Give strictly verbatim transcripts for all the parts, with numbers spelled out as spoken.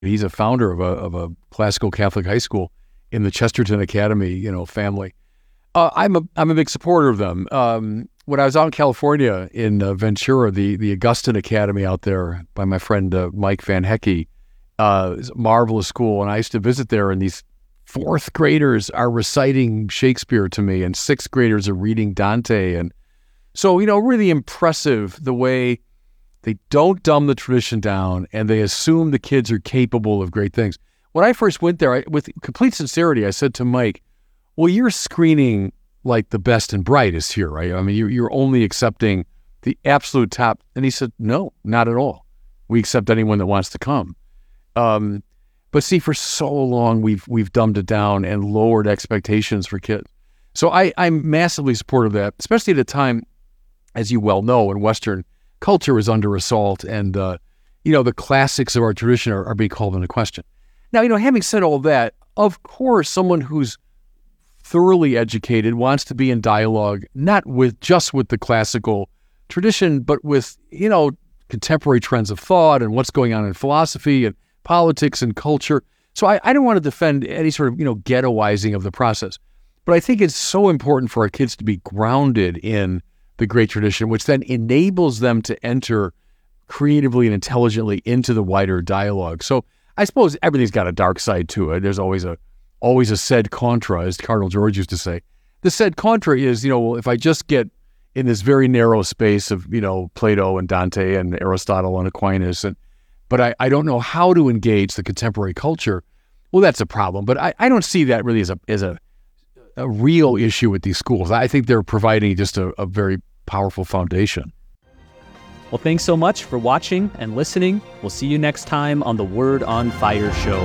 He's a founder of a of a classical Catholic high school in the Chesterton Academy, you know, family. Uh, I'm a I'm a big supporter of them. Um, when I was out in California in uh, Ventura, the the Augustine Academy out there by my friend uh, Mike Van Hecke, uh, is a marvelous school, and I used to visit there. And these fourth graders are reciting Shakespeare to me, and sixth graders are reading Dante, and so you know, really impressive the way they don't dumb the tradition down, and they assume the kids are capable of great things. When I first went there, I, with complete sincerity, I said to Mike, well, you're screening like the best and brightest here, right? I mean, you're, you're only accepting the absolute top. And he said, no, not at all. We accept anyone that wants to come. Um, but see, for so long, we've we've dumbed it down and lowered expectations for kids. So I, I'm massively supportive of that, especially at a time, as you well know, when Western culture is under assault, and uh, you know, the classics of our tradition are, are being called into question. Now, you know, having said all that, of course, someone who's thoroughly educated wants to be in dialogue, not with just with the classical tradition, but with, you know, contemporary trends of thought and what's going on in philosophy and politics and culture. So I, I don't want to defend any sort of, you know, ghettoizing of the process, but I think it's so important for our kids to be grounded in the great tradition, which then enables them to enter creatively and intelligently into the wider dialogue. So I suppose everything's got a dark side to it. There's always a always a sed contra, as Cardinal George used to say. The sed contra is, you know, well, if I just get in this very narrow space of, you know, Plato and Dante and Aristotle and Aquinas, and but I, I don't know how to engage the contemporary culture, well, that's a problem. But I, I don't see that really as a as a a real issue with these schools. I think they're providing just a, a very powerful foundation. Well, thanks so much for watching and listening. We'll see you next time on the Word on Fire show.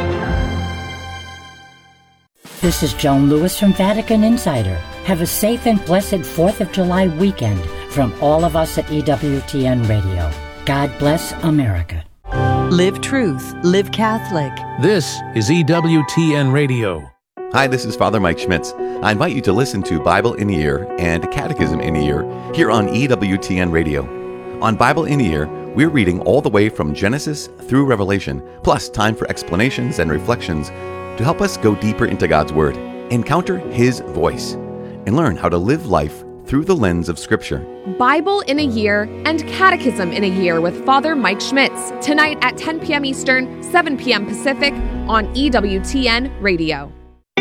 This is Joan Lewis from Vatican Insider. Have a safe and blessed fourth of July weekend from all of us at E W T N Radio. God bless America. Live truth, live Catholic. This is E W T N Radio. Hi, this is Father Mike Schmitz. I invite you to listen to Bible in a Year and Catechism in a Year here on E W T N Radio. On Bible in a Year, we're reading all the way from Genesis through Revelation, plus time for explanations and reflections to help us go deeper into God's Word, encounter His voice, and learn how to live life through the lens of Scripture. Bible in a Year and Catechism in a Year with Father Mike Schmitz, tonight at ten p.m. Eastern, seven p.m. Pacific on E W T N Radio.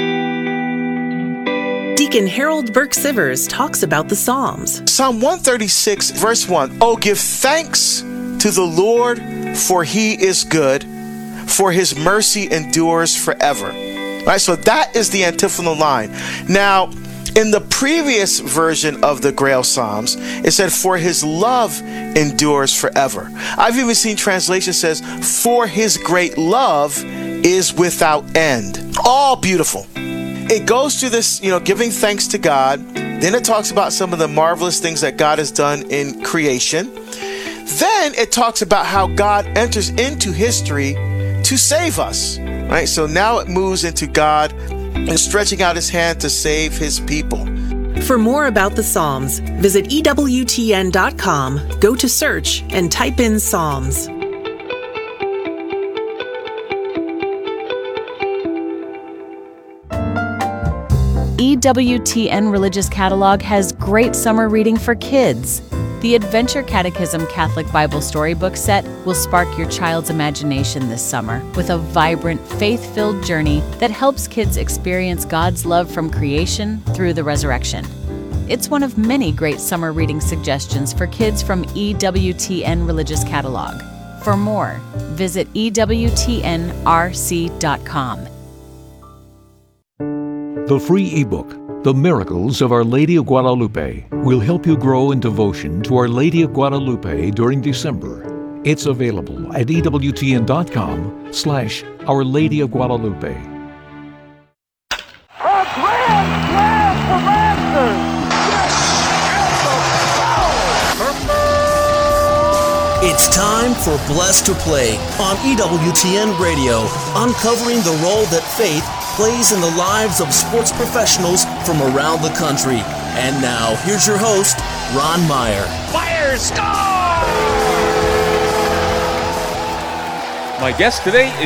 Deacon Harold Burke-Sivers talks about the Psalms. Psalm one thirty-six, verse one. Oh, give thanks to the Lord, for He is good, for His mercy endures forever. Right, so that is the antiphonal line. Now, in the previous version of the Grail Psalms, it said, for His love endures forever. I've even seen translation says, for His great love is without end. All beautiful. It goes through this, you know, giving thanks to God. Then it talks about some of the marvelous things that God has done in creation. Then it talks about how God enters into history to save us. Right? So now it moves into God and stretching out His hand to save His people. For more about the Psalms, visit E W T N dot com, go to search, and type in Psalms. E W T N Religious Catalog has great summer reading for kids. The Adventure Catechism Catholic Bible Storybook Set will spark your child's imagination this summer with a vibrant, faith-filled journey that helps kids experience God's love from creation through the resurrection. It's one of many great summer reading suggestions for kids from E W T N Religious Catalog. For more, visit E W T N R C dot com. The free ebook, The Miracles of Our Lady of Guadalupe, will help you grow in devotion to Our Lady of Guadalupe during December. It's available at E W T N dot com slash Our Lady of Guadalupe. A grand slam for Masters! It's time for Blessed to Play on E W T N Radio, uncovering the role that faith plays in the lives of sports professionals from around the country. And now, here's your host, Ron Meyer. Fire, score! My guest today is